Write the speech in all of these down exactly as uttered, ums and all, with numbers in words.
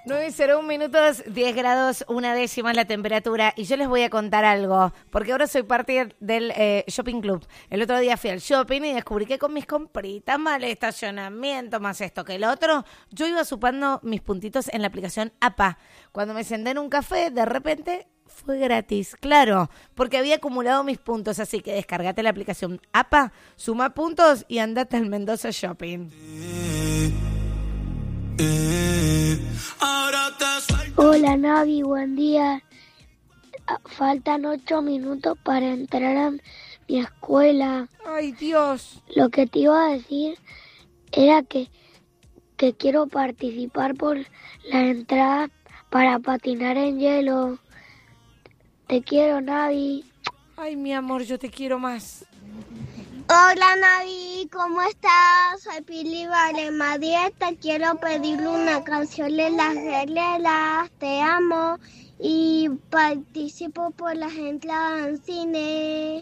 nueve cero uno minutos, diez grados, una décima es la temperatura. Y yo les voy a contar algo, porque ahora soy parte del eh, shopping club. El otro día fui al shopping y descubrí que con mis compritas, más el estacionamiento, más esto que el otro, yo iba supando mis puntitos en la aplicación A P A. Cuando me senté en un café, de repente fue gratis, claro, porque había acumulado mis puntos. Así que descargate la aplicación A P A, suma puntos y andate al Mendoza Shopping. Hola Navi, buen día. Faltan ocho minutos para entrar a mi escuela. Ay, Dios. Lo que te iba a decir era que, que quiero participar por la entrada para patinar en hielo. Te quiero, Navi. Ay, mi amor, yo te quiero más. Hola Navi, ¿cómo estás? Soy Pili Valemadía, te quiero pedirle una canción de las reglas, te amo y participo por las entradas al cine.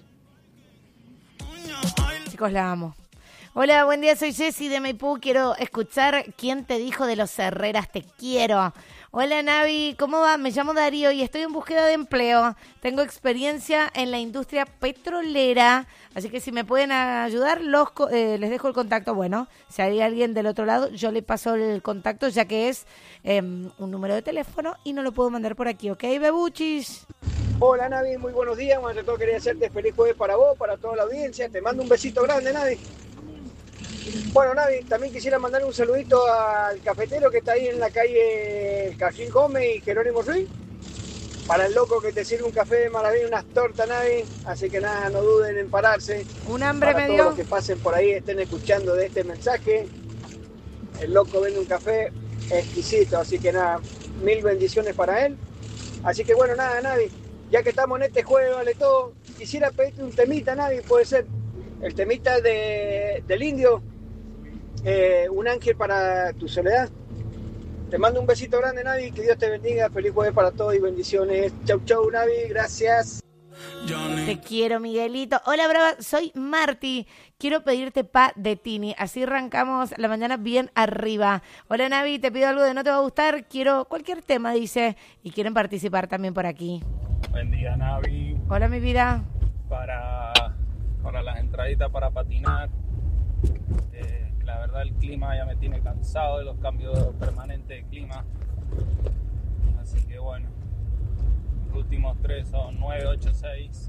Chicos, la amo. Hola, buen día, soy Jessy de Maipú, quiero escuchar ¿Quién te dijo de los Herreras? Te quiero. Hola Navi, ¿cómo va? Me llamo Darío y estoy en búsqueda de empleo. Tengo experiencia en la industria petrolera, así que si me pueden ayudar, los eh, les dejo el contacto. Bueno, si hay alguien del otro lado, yo le paso el contacto, ya que es eh, un número de teléfono y no lo puedo mandar por aquí, ¿ok, bebuchis? Hola Navi, muy buenos días. Bueno, todo quería hacerte feliz jueves para vos, para toda la audiencia. Te mando un besito grande, Navi. Bueno, Navi, también quisiera mandar un saludito al cafetero que está ahí en la calle Cajín Gómez y Jerónimo Ruiz. Para el loco que te sirve un café de maravilla, unas tortas, Navi. Así que nada, no duden en pararse. Un hambre para me todos dio. los que pasen por ahí, estén escuchando de este mensaje. El loco vende un café exquisito, así que nada, mil bendiciones para él. Así que bueno, nada, Navi, ya que estamos en este juego, vale todo, quisiera pedirte un temita, Navi, puede ser el temita de, del Indio. Eh, un ángel para tu soledad. Te mando un besito grande, Navi, que Dios te bendiga, feliz jueves para todos y bendiciones. Chau, chau, Navi, gracias. Te quiero, Miguelito. Hola, brava, soy Marti. Quiero pedirte pa de Tini, así arrancamos la mañana bien arriba. Hola, Navi, te pido algo de No Te Va a Gustar. Quiero cualquier tema, dice, y quieren participar también por aquí. Buen día, Navi. Hola, mi vida. Para, para las entraditas para patinar. Eh, La verdad el clima ya me tiene cansado de los cambios permanentes de clima. Así que bueno, los últimos tres son nueve, ocho, seis.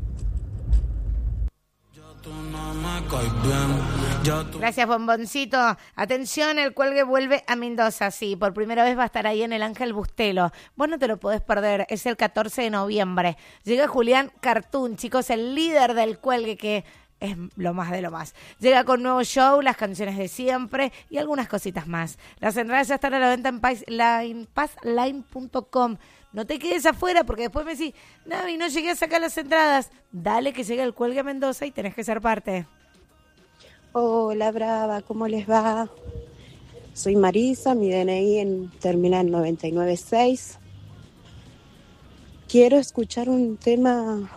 Gracias, bomboncito. Atención, el cuelgue vuelve a Mendoza. Sí, por primera vez va a estar ahí en el Ángel Bustelo. Vos no te lo podés perder, es el catorce de noviembre. Llega Julián Cartoon, chicos, el líder del cuelgue que... es lo más de lo más. Llega con nuevo show, las canciones de siempre y algunas cositas más. Las entradas ya están a la venta en passline punto com. No te quedes afuera porque después me decís, Navi, no llegué a sacar las entradas. Dale que llegue el cuelgue a Mendoza y tenés que ser parte. Hola, brava, ¿cómo les va? Soy Marisa, mi D N I en, termina en noventa y nueve seis. Quiero escuchar un tema...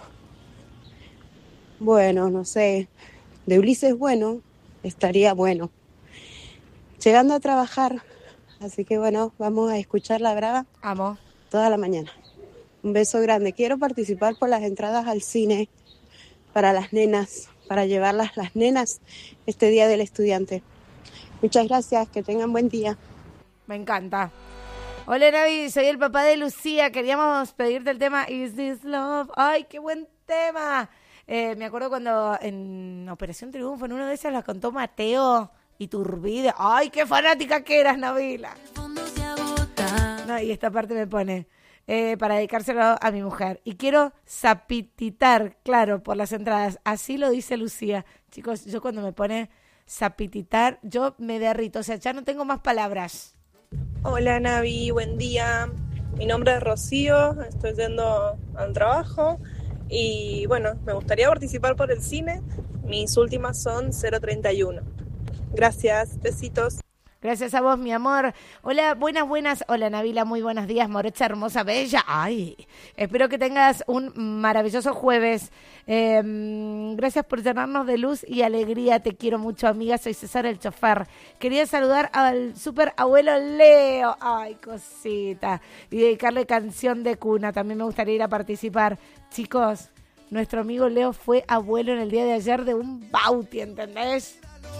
Bueno, no sé, de Ulises Bueno, estaría bueno. Llegando a trabajar, así que bueno, vamos a escuchar La Brava. Amo. Toda la mañana. Un beso grande. Quiero participar por las entradas al cine para las nenas, para llevarlas las nenas este Día del Estudiante. Muchas gracias, que tengan buen día. Me encanta. Hola, Navi, soy el papá de Lucía. Queríamos pedirte el tema Is This Love. Ay, qué buen tema. Eh, me acuerdo cuando en Operación Triunfo, en uno de esas, las contó Mateo Iturbide. ¡Ay, qué fanática que eras, Nabila! No, y esta parte me pone, eh, para dedicárselo a mi mujer. Y quiero zapititar, claro, por las entradas. Así lo dice Lucía. Chicos, yo cuando me pone zapititar, yo me derrito. O sea, ya no tengo más palabras. Hola, Navi, buen día. Mi nombre es Rocío, estoy yendo al trabajo. Y bueno, me gustaría participar por el cine. Mis últimas son cero treinta y uno. Gracias, besitos. Gracias a vos, mi amor. Hola, buenas, buenas. Hola, Nabila, muy buenos días, morocha, hermosa, bella. Ay, espero que tengas un maravilloso jueves. Eh, gracias por llenarnos de luz y alegría. Te quiero mucho, amiga. Soy César, el chofer. Quería saludar al super abuelo Leo. Ay, cosita. Y dedicarle canción de cuna. También me gustaría ir a participar. Chicos, nuestro amigo Leo fue abuelo en el día de ayer de un bauti, ¿entendés?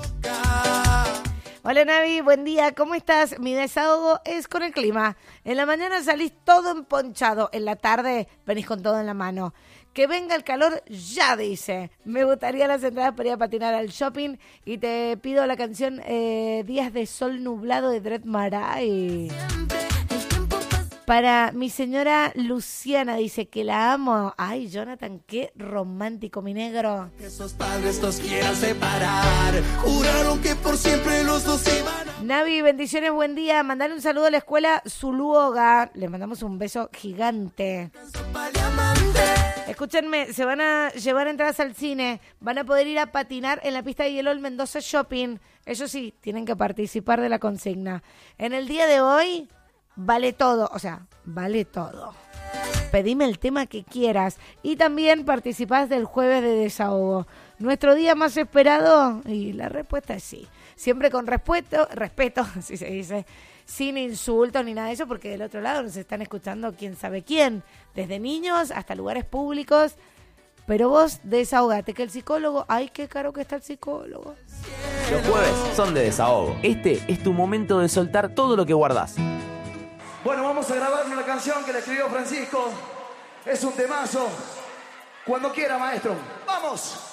Hola Navi, buen día, ¿cómo estás? Mi desahogo es con el clima. En la mañana salís todo emponchado, en la tarde venís con todo en la mano. Que venga el calor ya, dice. Me gustaría las entradas para ir a patinar al shopping y te pido la canción eh, Días de Sol Nublado de Dred Maray. Para mi señora Luciana, dice que la amo. Ay, Jonathan, qué romántico, mi negro. Que esos padres los quieran separar. Juraron que por siempre los dos iban a... Navi, bendiciones, buen día. Mandale un saludo a la escuela Zuluoga. Les mandamos un beso gigante. Escúchenme, se van a llevar entradas al cine. Van a poder ir a patinar en la pista de hielo del Mendoza Shopping. Ellos sí, tienen que participar de la consigna. En el día de hoy... Vale todo, o sea, vale todo. Pedime el tema que quieras. Y también participás del jueves de desahogo. Nuestro día más esperado, y la respuesta es sí. Siempre con respeto, respeto, así se dice, sin insultos ni nada de eso, porque del otro lado nos están escuchando quién sabe quién. Desde niños hasta lugares públicos. Pero vos desahogate, que el psicólogo, ay, qué caro que está el psicólogo. Los jueves son de desahogo. Este es tu momento de soltar todo lo que guardás. Bueno, vamos a grabar una canción que le escribió Francisco. Es un temazo. Cuando quiera, maestro. ¡Vamos!